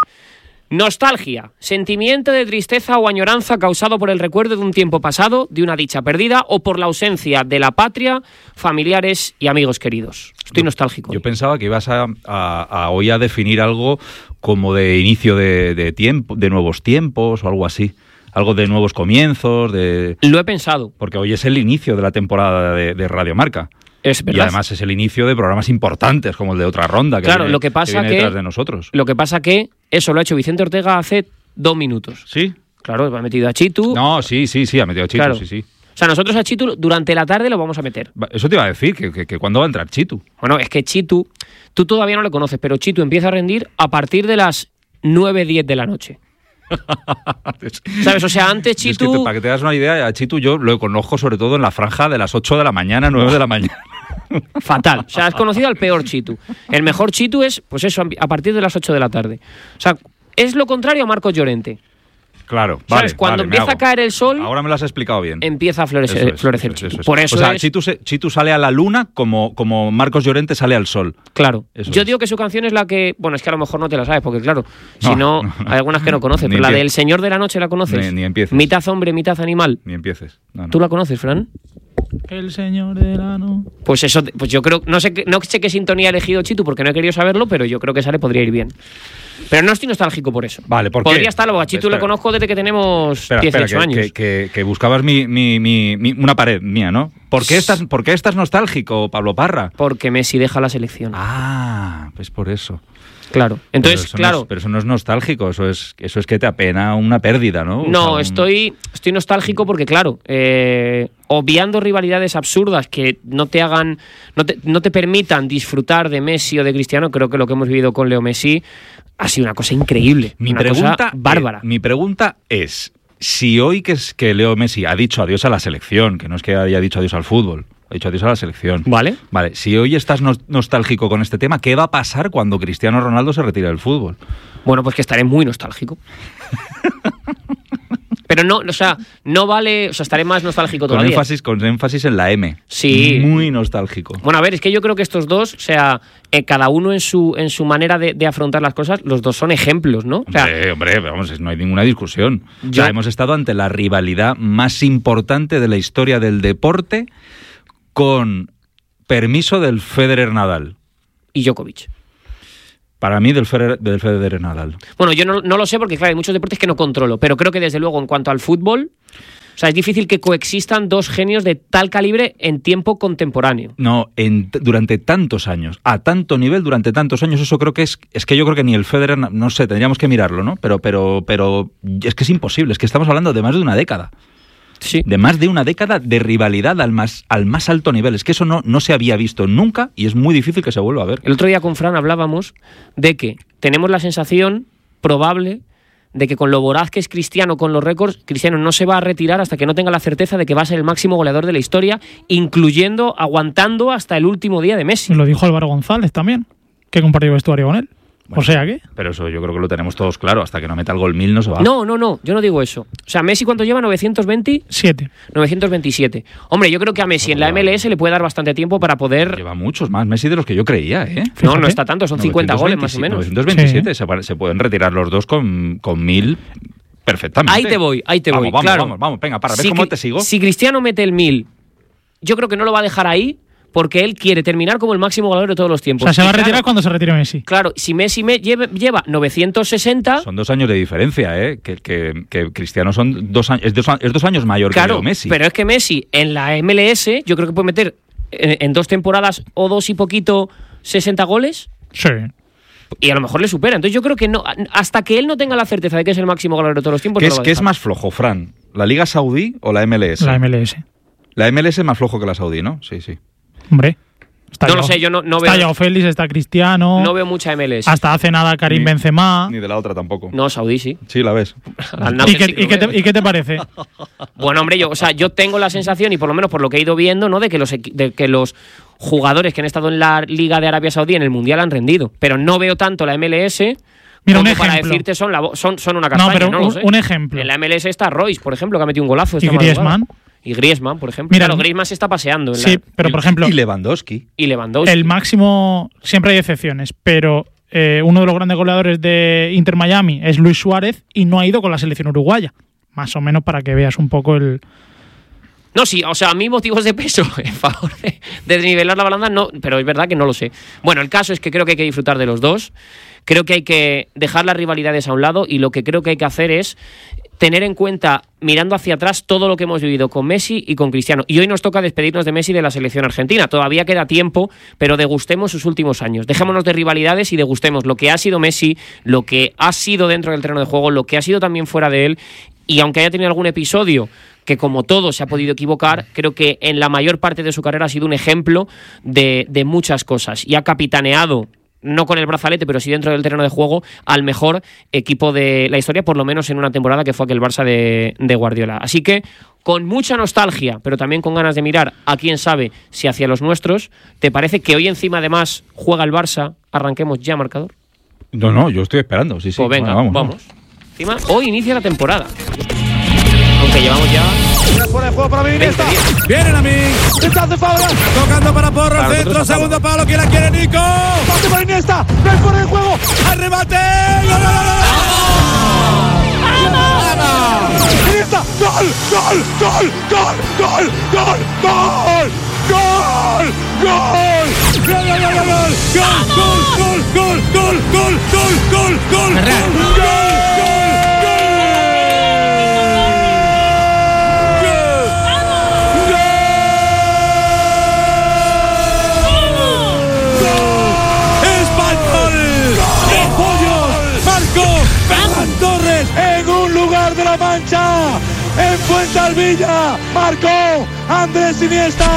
Nostalgia, sentimiento de tristeza o añoranza causado por el recuerdo de un tiempo pasado, de una dicha perdida o por la ausencia de la patria, familiares y amigos queridos. Estoy nostálgico. Yo pensaba que ibas hoy a definir algo como de inicio de tiempo, de nuevos tiempos o algo así. Algo de nuevos comienzos. Lo he pensado. Porque hoy es el inicio de la temporada de Radio Marca. Es verdad. Y además es el inicio de programas importantes como el de Otra Ronda, que viene, lo que pasa viene detrás de nosotros. Lo que pasa que eso lo ha hecho Vicente Ortega hace 2 minutos. ¿Sí? Claro, ha metido a Chitu. No, sí, ha metido a Chitu, claro. Sí. O sea, nosotros a Chitu durante la tarde lo vamos a meter. Eso te iba a decir, que ¿cuándo va a entrar Chitu? Bueno, es que Chitu, tú todavía no le conoces, pero Chitu empieza a rendir a partir de las 9-10 de la noche. ¿Sabes? O sea, antes Chitu... Es que para que te das una idea, a Chitu yo lo conozco sobre todo en la franja de las 8 de la mañana, 9 de la mañana. Fatal. O sea, has conocido al peor Chitu. El mejor Chitu es, pues eso, a partir de las 8 de la tarde. O sea, es lo contrario a Marcos Llorente. Claro, ¿sabes? Cuando empieza a caer el sol... Ahora me lo has explicado bien. Empieza a florecer Chitu. Por eso o sea, Chitu sale a la luna como Marcos Llorente sale al sol. Claro. Yo digo que su canción es la que... Bueno, es que a lo mejor no te la sabes, porque claro, si no, hay algunas que no conoces. Pero la del Señor de la Noche la conoces. Ni empieces. Mitad hombre, mitad animal. Ni empieces. No. ¿Tú la conoces, Fran? El Señor de la Noche. Pues eso, pues yo creo... No sé qué sintonía ha elegido Chitu, porque no he querido saberlo, pero yo creo que esa le podría ir bien. Pero no estoy nostálgico por eso. Vale, ¿por qué? Podría estarlo, a Chitu le conozco desde que tenemos 18 años. Que buscabas una pared mía, ¿no? ¿Por qué estás nostálgico, Pablo Parra? Porque Messi deja la selección. Ah, pues por eso. Claro. Entonces, claro. Pero eso no es nostálgico, eso es que te apena una pérdida, ¿no? No, estoy nostálgico porque, claro, obviando rivalidades absurdas que no te permitan disfrutar de Messi o de Cristiano, creo que lo que hemos vivido con Leo Messi ha sido una cosa increíble. Cosa bárbara. Mi pregunta es, si hoy que Leo Messi ha dicho adiós a la selección, que no es que haya dicho adiós al fútbol, ha dicho adiós a la selección. Vale. Si hoy estás nostálgico con este tema, ¿qué va a pasar cuando Cristiano Ronaldo se retire del fútbol? Bueno, pues que estaré muy nostálgico. Pero no, o sea, no vale, o sea, estaré más nostálgico todavía. Con énfasis en la M. Sí. Muy nostálgico. Bueno, a ver, es que yo creo que estos dos, o sea, cada uno en su manera de afrontar las cosas, los dos son ejemplos, ¿no? O sea, hombre, vamos, no hay ninguna discusión. O sea, hemos estado ante la rivalidad más importante de la historia del deporte con permiso del Federer-Nadal. Y Djokovic. Para mí, del Federer-Nadal. Bueno, yo no lo sé porque, claro, hay muchos deportes que no controlo, pero creo que, desde luego, en cuanto al fútbol, o sea, es difícil que coexistan dos genios de tal calibre en tiempo contemporáneo. No, durante tantos años, a tanto nivel, durante tantos años, eso creo que es que yo creo que ni el Federer, no sé, tendríamos que mirarlo, ¿no? Pero es que es imposible, es que estamos hablando de más de una década. Sí. De más de una década de rivalidad al más alto nivel. Es que eso no se había visto nunca y es muy difícil que se vuelva a ver. El otro día con Fran hablábamos de que tenemos la sensación probable de que con lo voraz que es Cristiano con los récords, Cristiano no se va a retirar hasta que no tenga la certeza de que va a ser el máximo goleador de la historia, aguantando hasta el último día de Messi. Lo dijo Álvaro González también, que compartió vestuario con él. Bueno, o sea que... Pero eso yo creo que lo tenemos todos claro. Hasta que no meta el gol 1000 no se va. No, yo no digo eso. O sea, ¿Messi cuánto lleva? 927. Hombre, yo creo que a Messi en la MLS le puede dar bastante tiempo para poder... Lleva muchos más Messi de los que yo creía, ¿eh? No está tanto, son 50 goles más o menos. 927, sí. Se pueden retirar los dos con 1000 perfectamente. Ahí te voy. Vamos, venga, ¿ves cómo te sigo? Si Cristiano mete el 1000, yo creo que no lo va a dejar ahí, porque él quiere terminar como el máximo goleador de todos los tiempos. O sea, se va a retirar cuando se retire Messi. Claro, si Messi lleva 960... Son 2 años de diferencia, ¿eh? Que Cristiano son 2 años, es 2 años mayor que Leo Messi. Pero es que Messi en la MLS, yo creo que puede meter en 2 temporadas o 2 y poquito 60 goles. Sí. Y a lo mejor le supera. Entonces yo creo que no, hasta que él no tenga la certeza de que es el máximo goleador de todos los tiempos... ¿Qué es más flojo, Fran? ¿La Liga Saudí o la MLS? La MLS. La MLS es más flojo que la Saudí, ¿no? Sí. Hombre. No lo sé, yo no veo... Está Joao Félix, está Cristiano... No veo mucha MLS. Hasta hace nada Karim Benzema... Ni de la otra tampoco. No, Saudí sí. Sí, la ves. ¿Y qué te parece? Bueno, hombre, yo tengo la sensación, y por lo menos por lo que he ido viendo, ¿no?, de que los jugadores que han estado en la Liga de Arabia Saudí en el Mundial han rendido. Pero no veo tanto la MLS... Mira, como un ejemplo. Para decirte son una castaña, pero no lo sé. Un ejemplo. En la MLS está Royce, por ejemplo, que ha metido un golazo. ¿Y Griezmann? Y Griezmann, por ejemplo. Mira, claro, Griezmann se está paseando. Pero por ejemplo... Y Lewandowski. El máximo... Siempre hay excepciones, pero uno de los grandes goleadores de Inter Miami es Luis Suárez y no ha ido con la selección uruguaya. Más o menos para que veas un poco el... No, sí, o sea, a mí motivos de peso en favor de desnivelar la balanza, no, pero es verdad que no lo sé. Bueno, el caso es que creo que hay que disfrutar de los dos. Creo que hay que dejar las rivalidades a un lado y lo que creo que hay que hacer es tener en cuenta, mirando hacia atrás, todo lo que hemos vivido con Messi y con Cristiano. Y hoy nos toca despedirnos de Messi de la selección argentina. Todavía queda tiempo, pero degustemos sus últimos años. Dejémonos de rivalidades y degustemos lo que ha sido Messi, lo que ha sido dentro del terreno de juego, lo que ha sido también fuera de él. Y aunque haya tenido algún episodio que, como todo, se ha podido equivocar, creo que en la mayor parte de su carrera ha sido un ejemplo de muchas cosas. Y ha capitaneado, no con el brazalete, pero sí dentro del terreno de juego, al mejor equipo de la historia, por lo menos en una temporada que fue aquel Barça de Guardiola. Así que, con mucha nostalgia, pero también con ganas de mirar a quién sabe si hacia los nuestros, ¿te parece que hoy encima además juega el Barça? ¿Arranquemos ya, marcador? No, yo estoy esperando, sí. Pues venga, bueno, vamos. Encima, hoy inicia la temporada. Aunque llevamos ya... Fuera de juego para Iniesta. Viene a mí. Detrás de Fabra. Tocando para Porro, Para centro, nosotros segundo palo, que la quiere Nico. Pase para Iniesta. No hay fuera de juego. ¡Al remate! ¡Gol! Iniesta. ¡Gol! ¡Gol! ¡Gol! ¡Gol! ¡Gol! ¡Gol! ¡Gol! ¡Gol! ¡Gol! Torres en un lugar de la Mancha, en Fuensalvilla, marcó Andrés Iniesta.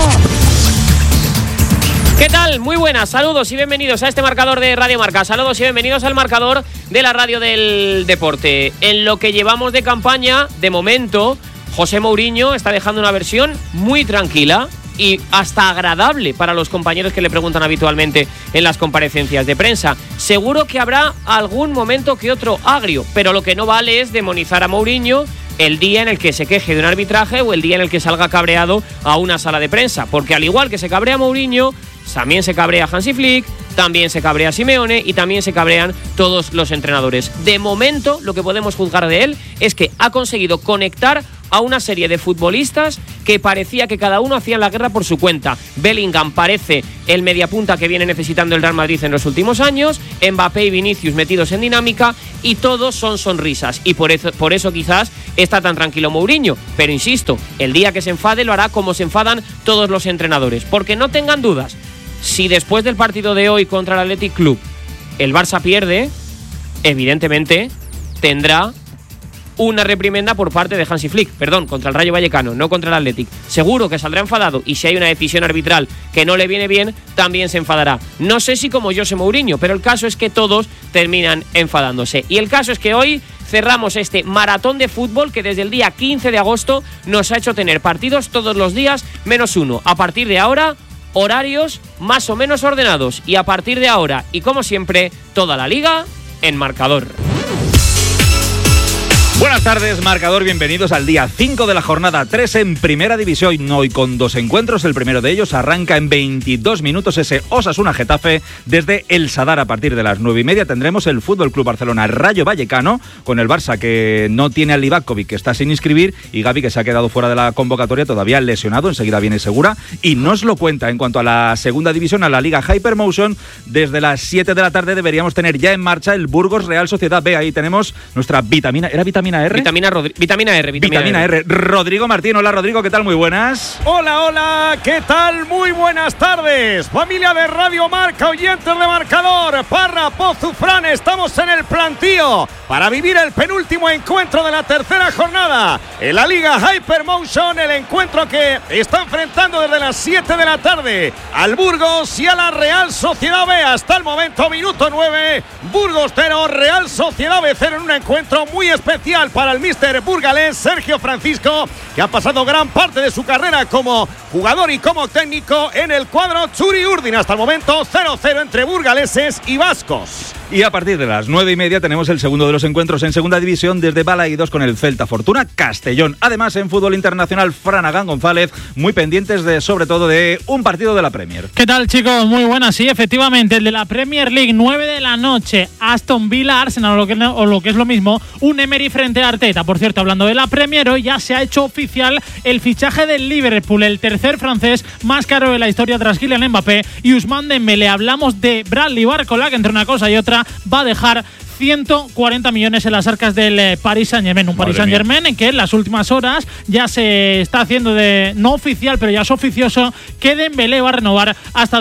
¿Qué tal? Muy buenas, saludos y bienvenidos a este marcador de Radio Marca. Saludos y bienvenidos al marcador de la radio del deporte. En lo que llevamos de campaña, de momento, José Mourinho está dejando una versión muy tranquila y hasta agradable para los compañeros que le preguntan habitualmente en las comparecencias de prensa. Seguro que habrá algún momento que otro agrio, pero lo que no vale es demonizar a Mourinho el día en el que se queje de un arbitraje o el día en el que salga cabreado a una sala de prensa, porque al igual que se cabrea Mourinho, también se cabrea Hansi Flick, también se cabrea Simeone y también se cabrean todos los entrenadores. De momento, lo que podemos juzgar de él es que ha conseguido conectar a una serie de futbolistas que parecía que cada uno hacía la guerra por su cuenta. Bellingham parece el mediapunta que viene necesitando el Real Madrid en los últimos años, Mbappé y Vinicius metidos en dinámica y todos son sonrisas y por eso quizás está tan tranquilo Mourinho, pero insisto, el día que se enfade lo hará como se enfadan todos los entrenadores, porque no tengan dudas, si después del partido de hoy contra el Athletic Club el Barça pierde, evidentemente tendrá una reprimenda por parte de Hansi Flick, contra el Rayo Vallecano, no contra el Athletic. Seguro que saldrá enfadado y si hay una decisión arbitral que no le viene bien, también se enfadará. No sé si como José Mourinho, pero el caso es que todos terminan enfadándose. Y el caso es que hoy cerramos este maratón de fútbol que desde el día 15 de agosto nos ha hecho tener partidos todos los días menos uno. A partir de ahora, horarios más o menos ordenados. Y a partir de ahora, y como siempre, toda la liga en marcador. Buenas tardes, marcador, bienvenidos al día 5 de la jornada 3 en Primera División, hoy con dos encuentros. El primero de ellos arranca en 22 minutos ese Osasuna-Getafe desde el Sadar. A partir de las 9:30 tendremos el Fútbol Club Barcelona Rayo Vallecano, con el Barça que no tiene a Livakovic, que está sin inscribir, y Gavi, que se ha quedado fuera de la convocatoria, todavía lesionado, enseguida viene Segura y nos lo cuenta. En cuanto a la segunda división, a la Liga Hypermotion, desde las 7 de la tarde deberíamos tener ya en marcha el Burgos Real Sociedad B. Ahí tenemos nuestra vitamina, ¿era vitamina R? Vitamina R. Rodrigo Martín, hola Rodrigo, ¿qué tal? Muy buenas. Hola, ¿qué tal? Muy buenas tardes. Familia de Radio Marca, oyentes de marcador, Parra, Pozu, Fran, estamos en el plantío para vivir el penúltimo encuentro de la tercera jornada en la Liga Hypermotion, el encuentro que está enfrentando desde las 7 de la tarde al Burgos y a la Real Sociedad B. Hasta el momento, minuto 9, Burgos 0, Real Sociedad B 0, en un encuentro muy especial para el míster burgalés Sergio Francisco, que ha pasado gran parte de su carrera como jugador y como técnico en el cuadro Txuri Urdin. Hasta el momento 0-0 entre burgaleses y vascos. Y a partir de las 9:30 tenemos el segundo de los encuentros en segunda división desde Balaídos con el Celta Fortuna Castellón. Además, en fútbol internacional, Flanagan González, muy pendientes sobre todo de un partido de la Premier. ¿Qué tal, chicos? Muy buenas. Sí, efectivamente, el de la Premier League, 9 de la noche, Aston Villa, Arsenal o lo que es lo mismo, un Emery frente a Arteta. Por cierto, hablando de la Premier, hoy ya se ha hecho oficial el fichaje del Liverpool, el tercer francés más caro de la historia tras Kylian Mbappé y Ousmane Dembélé. Hablamos de Bradley Barcola, que entre una cosa y otra va a dejar 140 millones en las arcas del Paris Saint-Germain. Un Paris Saint-Germain en que en las últimas horas ya se está haciendo de no oficial, pero ya es oficioso que Dembélé va a renovar hasta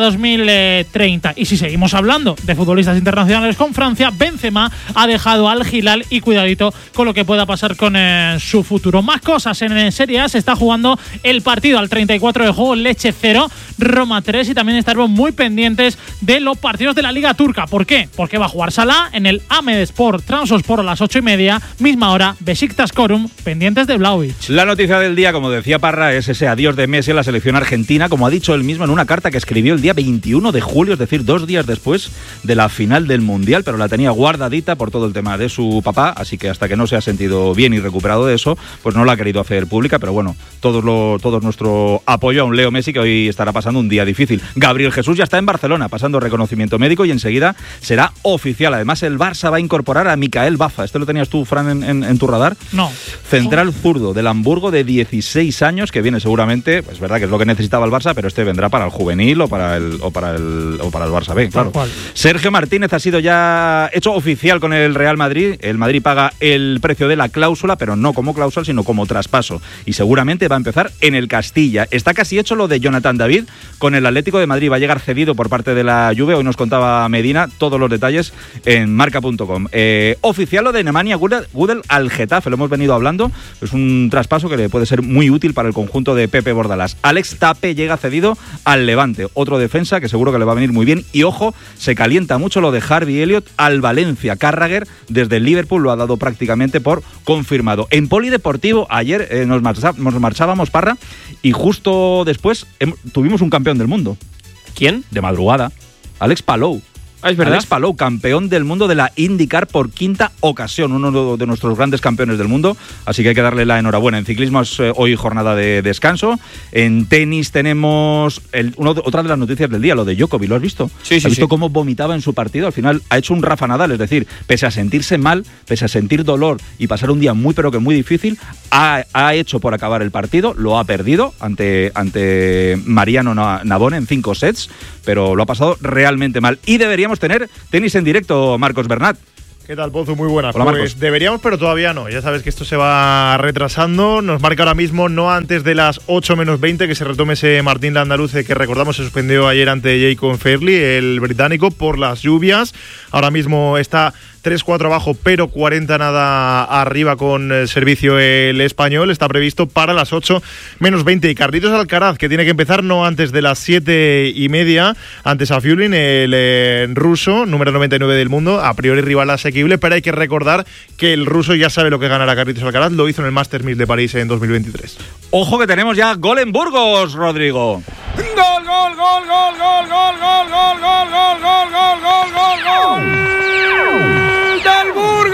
2030. Y si seguimos hablando de futbolistas internacionales con Francia, Benzema ha dejado al Hilal y cuidadito con lo que pueda pasar con su futuro. Más cosas en Serie A. Se está jugando el partido al 34 de juego, Lecce 0, Roma 3, y también estaremos muy pendientes de los partidos de la Liga Turca. ¿Por qué? Porque va a jugar Salah en el Sport, Trabzonspor a las 8:30, misma hora, Besiktas Corum, pendientes de Vlahovic. La noticia del día, como decía Parra, es ese adiós de Messi a la selección argentina, como ha dicho él mismo en una carta que escribió el día 21 de julio, es decir, 2 días después de la final del Mundial, pero la tenía guardadita por todo el tema de su papá, así que hasta que no se ha sentido bien y recuperado de eso, pues no la ha querido hacer pública, pero bueno, todo nuestro apoyo a un Leo Messi que hoy estará pasando un día difícil. Gabriel Jesús ya está en Barcelona, pasando reconocimiento médico y enseguida será oficial. Además, el Barça va a incorporar a Mikael Baza. ¿Este lo tenías tú, Fran, en tu radar? No. Central zurdo del Hamburgo de 16 años, que viene seguramente, es verdad que es lo que necesitaba el Barça, pero este vendrá para el juvenil o para el Barça B, claro. Sergio Martínez ha sido ya hecho oficial con el Real Madrid. El Madrid paga el precio de la cláusula, pero no como cláusula, sino como traspaso. Y seguramente va a empezar en el Castilla. Está casi hecho lo de Jonathan David con el Atlético de Madrid. Va a llegar cedido por parte de la Juve. Hoy nos contaba Medina todos los detalles en marca.com. Oficial lo de Nemanja Gudel al Getafe, lo hemos venido hablando, es un traspaso que le puede ser muy útil para el conjunto de Pepe Bordalás. Alex Tape llega cedido al Levante, otro defensa que seguro que le va a venir muy bien, y ojo, se calienta mucho lo de Harvey Elliott al Valencia. Carragher desde el Liverpool lo ha dado prácticamente por confirmado. En Polideportivo ayer nos marchábamos, Parra, y justo después tuvimos un campeón del mundo. ¿Quién? De madrugada, Alex Palou. Es verdad. Alex Palou, campeón del mundo de la IndyCar por quinta ocasión, uno de nuestros grandes campeones del mundo, así que hay que darle la enhorabuena. En ciclismo es hoy jornada de descanso. En tenis tenemos otra de las noticias del día, lo de Djokovic, ¿lo has visto? Sí. ¿Has visto cómo vomitaba en su partido? Al final ha hecho un Rafa Nadal, es decir, pese a sentirse mal, pese a sentir dolor y pasar un día muy pero que muy difícil, ha hecho por acabar el partido, lo ha perdido ante Mariano Navone en 5 sets, pero lo ha pasado realmente mal. Y deberíamos tener tenis en directo, Marcos Bernat. ¿Qué tal, Pozu? Muy buenas. Hola, Marcos. Pues deberíamos, pero todavía no. Ya sabes que esto se va retrasando. Nos marca ahora mismo no antes de las 8 menos 20 que se retome ese Martín Landaluce que recordamos se suspendió ayer ante Jacob Fairley, el británico, por las lluvias. Ahora mismo está 3-4 abajo, pero 40 nada arriba con el servicio el español. Está previsto para las 8 menos 20. Y Carlitos Alcaraz, que tiene que empezar no antes de las 7:30, antes a Fiulin, el ruso, número 99 del mundo, a priori rival asequible, pero hay que recordar que el ruso ya sabe lo que ganará Carlitos Alcaraz, lo hizo en el Masters 1000 de París en 2023. Ojo que tenemos ya gol en Burgos, Rodrigo. Gol, gol, gol, gol, gol, gol, gol, gol, gol, gol, gol, gol, gol, gol, gol. ¡Del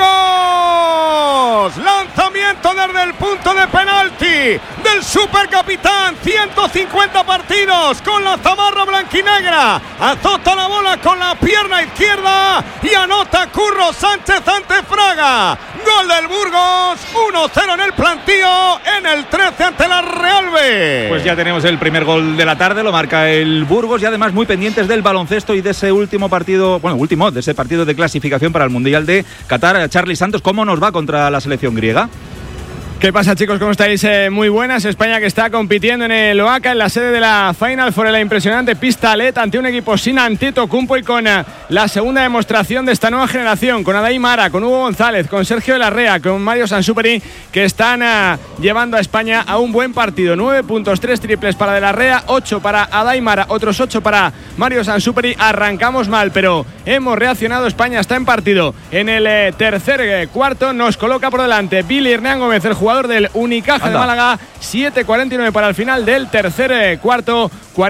Burgos! Lanzamiento desde el punto de penalti del supercapitán. 150 partidos con la zamarra blanquinegra. Azota la bola con la pierna izquierda y anota Curro Sánchez ante Fraga. Gol del Burgos. 1-0 en el plantío. En el 13 ante la Real B. Pues ya tenemos el primer gol de la tarde. Lo marca el Burgos y además muy pendientes del baloncesto y de ese último partido, de ese partido de clasificación para el Mundial de Qatar. Charly Santos, ¿cómo nos va contra la selección griega? ¿Qué pasa, chicos? ¿Cómo estáis? Muy buenas. España que está compitiendo en el Oaca, en la sede de la Final Four, en la impresionante pista LED ante un equipo sin Antetokounmpo y con la segunda demostración de esta nueva generación, con Adair Mara, con Hugo González, con Sergio Larrea, con Mario Sansuperi, que están llevando a España a un buen partido. 9 puntos, 3 triples para De Larrea, 8 para Adair Mara, otros 8 para Mario Sansuperi. Arrancamos mal, pero hemos reaccionado. España está en partido en el tercer cuarto. Nos coloca por delante Billy Hernán Gómez, el jugador del Unicaja de Málaga. 7:49 para el final del tercer cuarto.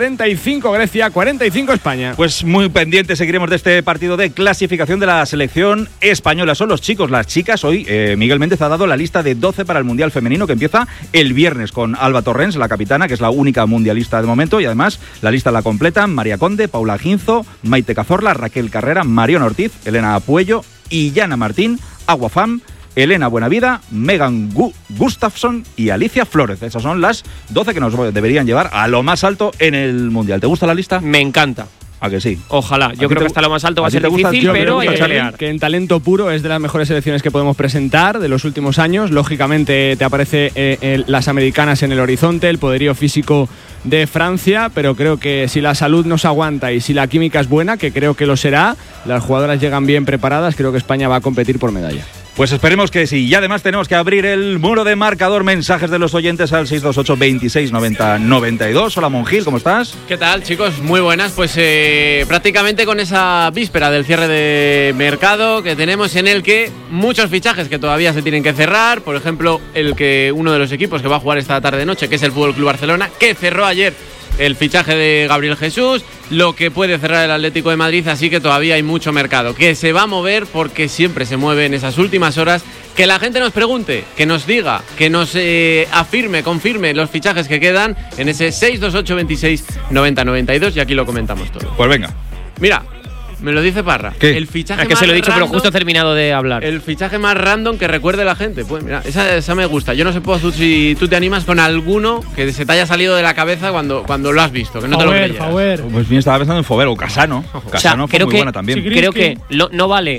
45 Grecia, 45 España. Pues muy pendientes seguiremos de este partido de clasificación de la selección española. Son los chicos, las chicas. Hoy Miguel Méndez ha dado la lista de 12 para el Mundial Femenino, que empieza el viernes con Alba Torrens, la capitana, que es la única mundialista de momento, y además la lista la completan María Conde, Paula Ginzo, Maite Cazorla, Raquel Carrera, Marión Ortiz, Elena Apuello, Illana Martín, Aguafam, Elena Buenavida, Megan Gustafsson y Alicia Flórez. Esas son las 12 que nos deberían llevar a lo más alto en el Mundial. ¿Te gusta la lista? Me encanta. ¿A que sí? Ojalá. Yo creo que hasta lo más alto va a ser difícil, pero hay que pelear. Que en talento puro es de las mejores selecciones que podemos presentar de los últimos años. Lógicamente te aparece las americanas en el horizonte, el poderío físico de Francia, pero creo que si la salud nos aguanta y si la química es buena, que creo que lo será, las jugadoras llegan bien preparadas, creo que España va a competir por medalla. Pues esperemos que sí. Y además tenemos que abrir el muro de marcador. Mensajes de los oyentes al 628 26 90 92. Hola Monjil, ¿cómo estás? ¿Qué tal, chicos? Muy buenas. Pues prácticamente con esa víspera del cierre de mercado que tenemos, en el que muchos fichajes que todavía se tienen que cerrar. Por ejemplo, uno de los equipos que va a jugar esta tarde-noche, que es el Fútbol Club Barcelona, que cerró ayer el fichaje de Gabriel Jesús, lo que puede cerrar el Atlético de Madrid, así que todavía hay mucho mercado que se va a mover, porque siempre se mueve en esas últimas horas. Que la gente nos pregunte, que nos diga, que nos afirme, confirme los fichajes que quedan en ese 628 26 90 92, y aquí lo comentamos todo. Pues venga. Mira, me lo dice Parra. ¿Qué? El fichaje Es que más se lo he dicho, random, pero justo he terminado de hablar. El fichaje más random que recuerde la gente. Pues mira, esa me gusta. Yo no sé si tú te animas con alguno que se te haya salido de la cabeza cuando lo has visto, que no te lo creyeras. Pues bien, estaba pensando en Fover o Casano. Casano fue muy buena también. Creo que no vale.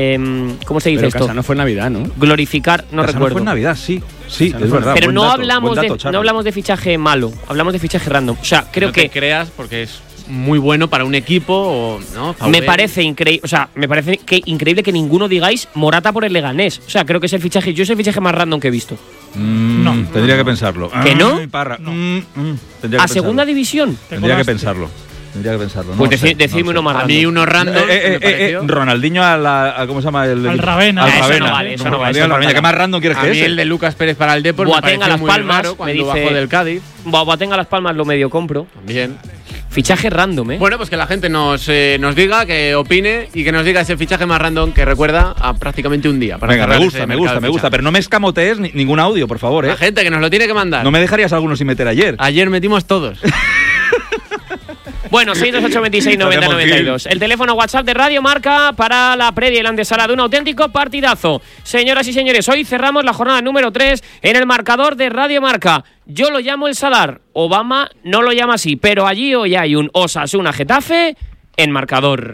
¿Cómo se dice pero esto? Casano fue en Navidad, ¿no? Glorificar, no Casano recuerdo. fue en Navidad, sí. Sí, es verdad. Pero no buen dato, hablamos de fichaje malo, hablamos de fichaje random. O sea, creo que te creas, porque es muy bueno para un equipo, ¿no? Me parece increíble, o sea, me parece que increíble que ninguno digáis Morata por el Leganés. O sea, creo que es el fichaje más random que he visto. No, tendría que pensarlo. ¿Que no? Parra. ¿A segunda división? Tendría que pensarlo. Pues decidme uno más random. A mí uno random. Ronaldinho ¿cómo se llama? Al Ravena. Eso no vale. ¿Qué más random quieres que es? A mí el de Lucas Pérez para el Depor me parece Las muy Palmas, raro cuando bajó del Cádiz. Boateng a Las Palmas lo medio compro. Bien. Fichaje random, ¿eh? Bueno, pues que la gente nos diga, que opine y que nos diga ese fichaje más random que recuerda a prácticamente un día. Para venga, me gusta, pero no me escamotees ningún audio, por favor, ¿eh? La gente que nos lo tiene que mandar. No me dejarías alguno sin meter ayer. Ayer metimos todos. Bueno, 628 26 90 92. El teléfono WhatsApp de Radio Marca para la previa y la antesala de un auténtico partidazo. Señoras y señores, hoy cerramos la jornada número 3 en el marcador de Radio Marca. Yo lo llamo el Sadar. Obama no lo llama así, pero allí hoy hay un Osasuna Getafe en marcador.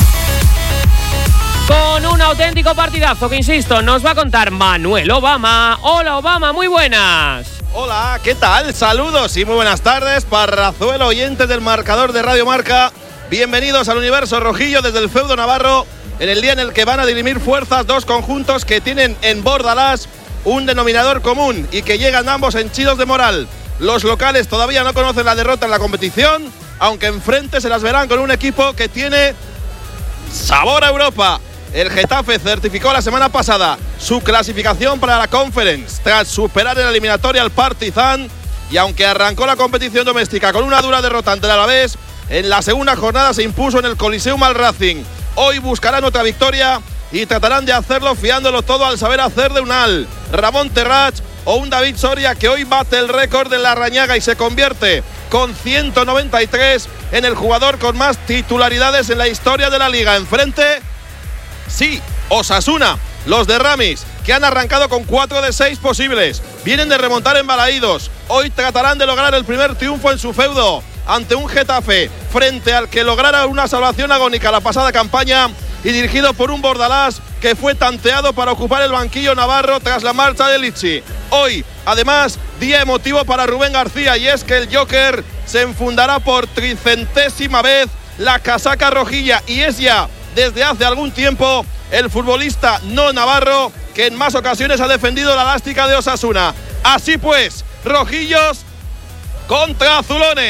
Con un auténtico partidazo que, insisto, nos va a contar Manuel Obama. Hola Obama, muy buenas. Hola, ¿qué tal? Saludos y muy buenas tardes, Parrazuelo, oyentes del marcador de Radio Marca. Bienvenidos al universo rojillo desde el feudo navarro, en el día en el que van a dirimir fuerzas dos conjuntos que tienen en Bordalás un denominador común y que llegan ambos henchidos de moral. Los locales todavía no conocen la derrota en la competición, aunque enfrente se las verán con un equipo que tiene sabor a Europa. El Getafe certificó la semana pasada su clasificación para la Conference tras superar en la eliminatoria al Partizan, y aunque arrancó la competición doméstica con una dura derrota ante el Alavés, en la segunda jornada se impuso en el Coliseum al Racing. Hoy buscarán otra victoria y tratarán de hacerlo fiándolo todo al saber hacer de Unal, Ramón Terrach o un David Soria, que hoy bate el récord de la Rañaga y se convierte con 193 en el jugador con más titularidades en la historia de la liga. Enfrente, sí, Osasuna, los de Ramis, que han arrancado con 4 de 6 posibles. Vienen de remontar en Balaídos. Hoy tratarán de lograr el primer triunfo en su feudo ante un Getafe frente al que lograra una salvación agónica la pasada campaña, y dirigido por un Bordalás que fue tanteado para ocupar el banquillo navarro tras la marcha de Lichi. Hoy, además, día emotivo para Rubén García, y es que el Joker se enfundará por 300ª vez la casaca rojilla, y es ya desde hace algún tiempo el futbolista no navarro que en más ocasiones ha defendido la elástica de Osasuna. Así pues, rojillos contra azulones.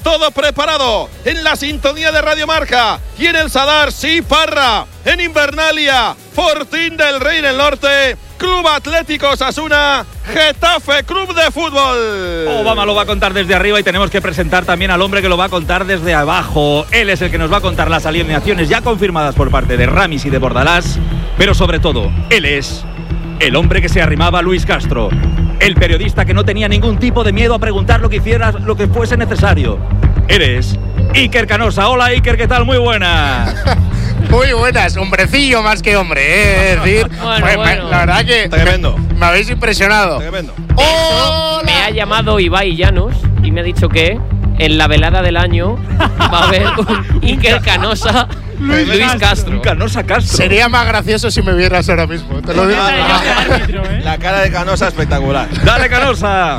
todo preparado en la sintonía de Radio Marca y en el Sadar, sí, Parra, en Invernalia, Fortín del Rey en el norte, Club Atlético Osasuna, Getafe Club de Fútbol. Obama lo va a contar desde arriba y tenemos que presentar también al hombre que lo va a contar desde abajo. Él es el que nos va a contar las alineaciones ya confirmadas por parte de Ramis y de Bordalás, pero sobre todo, él es el hombre que se arrimaba a Luis Castro, el periodista que no tenía ningún tipo de miedo a preguntar lo que hiciera, lo que fuese necesario. Eres Iker Canosa. Hola Iker, ¿qué tal? Muy buenas. Muy buenas, hombrecillo más que hombre, es decir, bueno. La verdad que tremendo. Me habéis impresionado. Tremendo. Me ha llamado Ibai Llanos y me ha dicho que en la velada del año va a haber un Iker Canosa Luis Castro. Un Canosa Castro. Sería más gracioso si me vieras ahora mismo, te lo digo. La cara de Canosa espectacular. Dale, Canosa.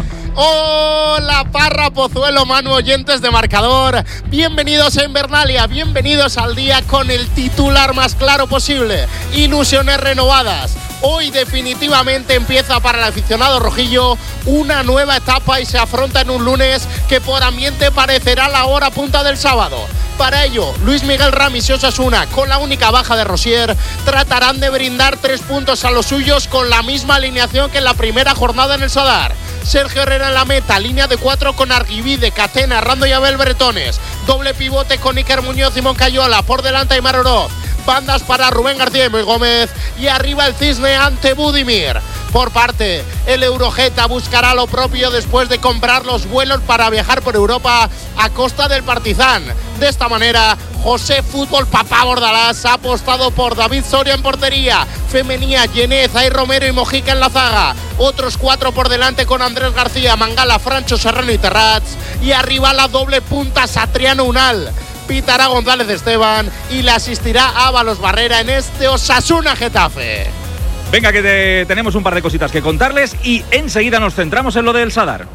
Hola Parra, Pozuelo, Manu, oyentes de Marcador. Bienvenidos a Invernalia, bienvenidos al día con el titular más claro posible. Ilusiones renovadas. Hoy definitivamente empieza para el aficionado rojillo una nueva etapa y se afronta en un lunes que por ambiente parecerá la hora punta del sábado. Para ello, Luis Miguel Ramis y Osasuna, con la única baja de Rosier, tratarán de brindar 3 puntos a los suyos con la misma alineación que en la primera jornada en el Sadar. Sergio Herrera en la meta, línea de 4 con Arguibide, Catena, Rando y Abel Bretones. Doble pivote con Iker Muñoz y Moncayola, por delante Aimar Oroz. Bandas para Rubén García y Muy Gómez y arriba el Cisne ante Budimir. Por parte, el Eurojeta buscará lo propio después de comprar los vuelos para viajar por Europa a costa del Partizan. De esta manera, José Fútbol Papá Bordalás ha apostado por David Soria en portería, Femenía, Yenez, Ay Romero y Mojica en la zaga. Otros 4 por delante con Andrés García, Mangala, Francho, Serrano y Terrats. Y arriba la doble punta Satriano Unal. Pitará González Esteban y le asistirá Ábalos Barrera en este Osasuna Getafe. Venga, que tenemos un par de cositas que contarles y enseguida nos centramos en lo del Sadar.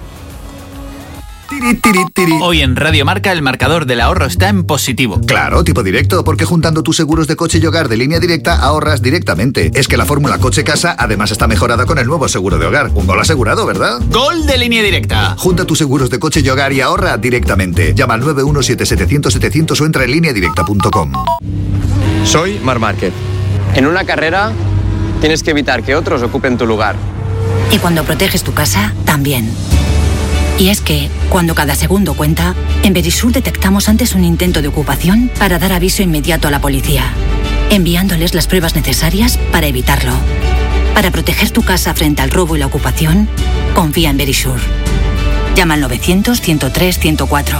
Hoy en Radio Marca el marcador del ahorro está en positivo. Claro, tipo directo, porque juntando tus seguros de coche y hogar de Línea Directa ahorras directamente. Es que la fórmula coche-casa además está mejorada con el nuevo seguro de hogar. Un gol asegurado, ¿verdad? ¡Gol de Línea Directa! Junta tus seguros de coche y hogar y ahorra directamente. Llama al 917-700-700 o entra en lineadirecta.com. Soy Marc Márquez. En una carrera tienes que evitar que otros ocupen tu lugar. Y cuando proteges tu casa, también. Y es que, cuando cada segundo cuenta, en Verisur detectamos antes un intento de ocupación para dar aviso inmediato a la policía, enviándoles las pruebas necesarias para evitarlo. Para proteger tu casa frente al robo y la ocupación, confía en Verisur. Llama al 900-103-104.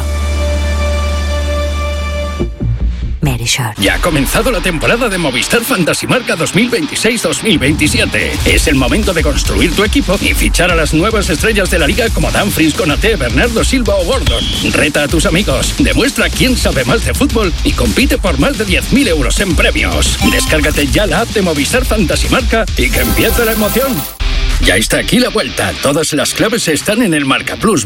Verisur. Ya ha comenzado la temporada de Movistar Fantasy Marca 2026-2027. Es el momento de construir tu equipo y fichar a las nuevas estrellas de la liga como Dumfries, Konaté, Bernardo Silva o Gordon. Reta a tus amigos, demuestra quién sabe más de fútbol y compite por más de 10.000 euros en premios. Descárgate ya la app de Movistar Fantasy Marca y que empiece la emoción. Ya está aquí la vuelta. Todas las claves están en el Marca Plus.